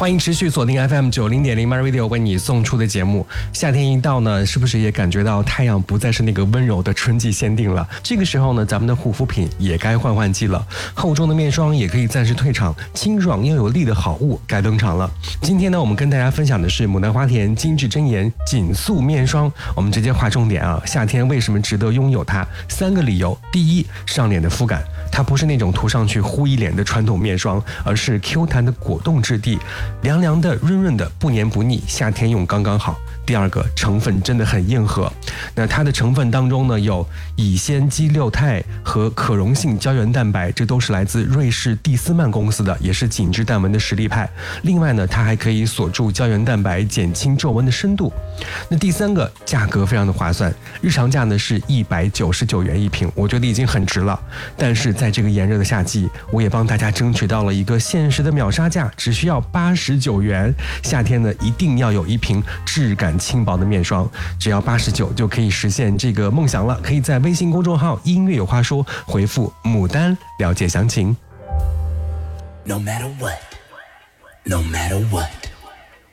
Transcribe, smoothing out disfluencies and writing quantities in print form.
欢迎持续锁定 FM90.0 MyRadio 为你送出的节目。夏天一到呢，是不是也感觉到太阳不再是那个温柔的春季限定了？这个时候呢，咱们的护肤品也该换换季了。厚重的面霜也可以暂时退场，清爽又有力的好物该登场了。今天呢，我们跟大家分享的是牡丹花田精致真颜紧塑面霜。我们直接划重点啊，夏天为什么值得拥有它？3个理由。第一，上脸的肤感，它不是那种涂上去糊一脸的传统面霜，而是 Q 弹的果冻质地，凉凉的润润的，不黏不腻，夏天用刚刚好。第二个，成分真的很硬核。那它的成分当中呢，有乙酰基六肽和可溶性胶原蛋白，这都是来自瑞士蒂斯曼公司的，也是紧致淡纹的实力派。另外呢，它还可以锁住胶原蛋白，减轻皱纹的深度。那第三个，价格非常的划算，日常价呢是199元一瓶，我觉得已经很值了。但是在这个炎热的夏季，我也帮大家争取到了一个限时的秒杀价，只需要89元。夏天呢，一定要有一瓶质感轻薄的面霜，只要89就可以实现这个梦想了。可以在微信公众号音乐有话说回复牡丹了解详情。 No matter what, no matter what